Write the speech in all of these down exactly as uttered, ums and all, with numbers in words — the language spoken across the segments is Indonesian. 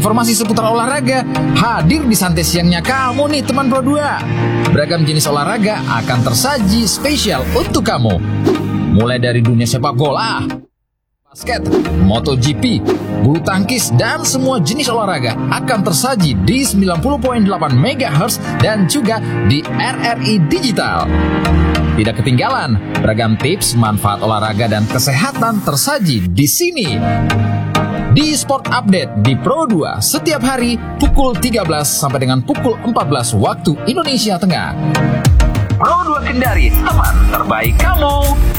informasi seputar olahraga hadir di santai siangnya kamu nih teman Pro dua. Beragam jenis olahraga akan tersaji spesial untuk kamu. Mulai dari dunia sepak bola, basket, MotoGP, bulu tangkis, dan semua jenis olahraga akan tersaji di sembilan puluh koma delapan megahertz dan juga di R R I Digital. Tidak ketinggalan, beragam tips, manfaat olahraga, dan kesehatan tersaji di sini. Di Sport Update di Pro dua setiap hari pukul tiga belas sampai dengan pukul empat belas waktu Indonesia Tengah. Pro dua Kendari, teman terbaik kamu.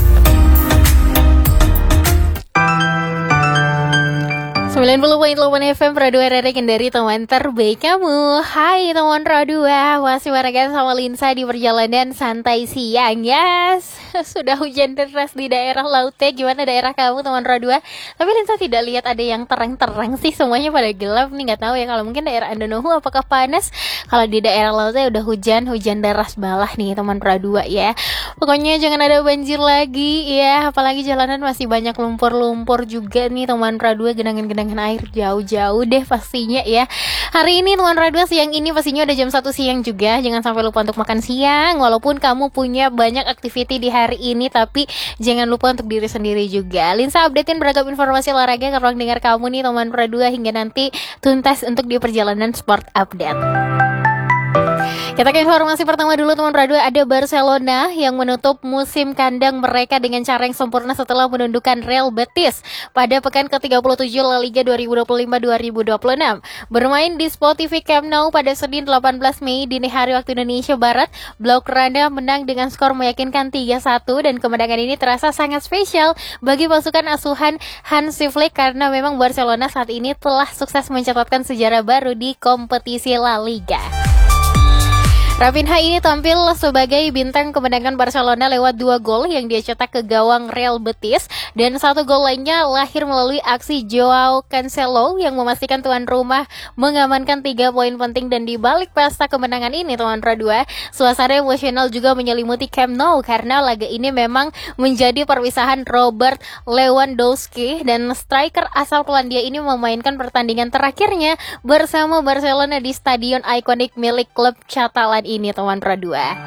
sembilan puluh koma delapan F M Pro dua R R I Kendari, teman terbaik kamu. Hai teman Pro dua, masih barengan sama Linsa di perjalanan santai siang. Yes, sudah hujan deras di daerah lautnya. Gimana daerah kamu teman Pro dua? Tapi Linsa tidak lihat ada yang terang-terang sih, semuanya pada gelap nih. Gak tahu ya kalau mungkin daerah Anda Nuhu apakah panas. Kalau di daerah lautnya udah hujan, hujan deras balah nih teman Pro dua ya. Pokoknya jangan ada banjir lagi ya, apalagi jalanan masih banyak lumpur-lumpur juga nih teman Pro dua, genangan-genangan air jauh-jauh deh pastinya ya. Hari ini teman Radio siang ini pastinya udah jam satu siang juga. Jangan sampai lupa untuk makan siang. Walaupun kamu punya banyak aktiviti di hari ini, tapi jangan lupa untuk diri sendiri juga. Linsa updatein beragam informasi olahraga ke ruang dengar kamu nih teman Radio hingga nanti tuntas untuk di perjalanan Sport Update. Kita ke informasi pertama dulu teman Radio. Ada Barcelona yang menutup musim kandang mereka dengan cara yang sempurna setelah menundukkan Real Betis pada pekan ke tiga puluh tujuh La Liga dua ribu dua puluh lima dua ribu dua puluh enam. Bermain di Spotify Camp Nou pada Senin delapan belas Mei dini hari waktu Indonesia Barat, Blaugrana menang dengan skor meyakinkan tiga satu dan kemenangan ini terasa sangat spesial bagi pasukan asuhan Hansi Flick karena memang Barcelona saat ini telah sukses mencatatkan sejarah baru di kompetisi La Liga. Rafinha ini tampil sebagai bintang kemenangan Barcelona lewat dua gol yang dia cetak ke gawang Real Betis dan satu gol lainnya lahir melalui aksi Joao Cancelo yang memastikan tuan rumah mengamankan tiga poin penting. Dan di balik pesta kemenangan ini teman Radua, suasana emosional juga menyelimuti Camp Nou karena laga ini memang menjadi perpisahan Robert Lewandowski dan striker asal Polandia ini memainkan pertandingan terakhirnya bersama Barcelona di stadion ikonik milik klub Catalan ini teman Radua.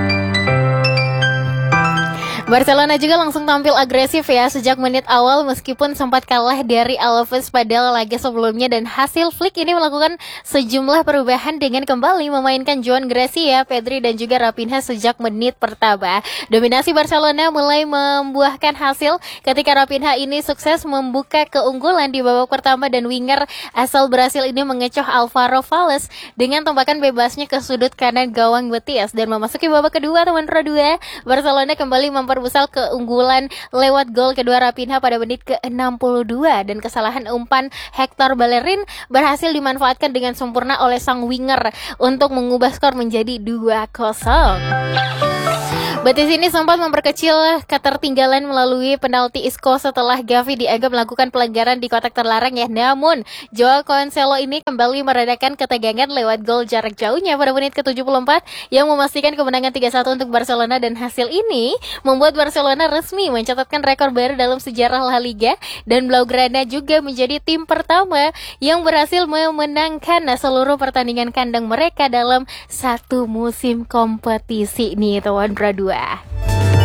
Barcelona juga langsung tampil agresif ya sejak menit awal meskipun sempat kalah dari Alaves pada laga sebelumnya, dan hasil Flick ini melakukan sejumlah perubahan dengan kembali memainkan Joan Gracia, Pedri dan juga Rafinha sejak menit pertama. Dominasi Barcelona mulai membuahkan hasil ketika Rafinha ini sukses membuka keunggulan di babak pertama dan winger asal Brasil ini mengecoh Alvaro Valles dengan tembakan bebasnya ke sudut kanan gawang Betis. Dan memasuki babak kedua teman Radua, Barcelona kembali memper besar keunggulan lewat gol kedua Rafinha pada menit ke enam puluh dua dan kesalahan umpan Hector Bellerin berhasil dimanfaatkan dengan sempurna oleh sang winger untuk mengubah skor menjadi dua kosong. Betis ini sempat memperkecil ketertinggalan melalui penalti Isco setelah Gavi dianggap melakukan pelanggaran di kotak terlarang ya. Namun Joao Cancelo ini kembali meredakan ketegangan lewat gol jarak jauhnya pada menit ke tujuh puluh empat yang memastikan kemenangan tiga satu untuk Barcelona, dan hasil ini membuat Barcelona resmi mencatatkan rekor baru dalam sejarah La Liga, dan Blaugrana juga menjadi tim pertama yang berhasil memenangkan seluruh pertandingan kandang mereka dalam satu musim kompetisi nih teman Bradua.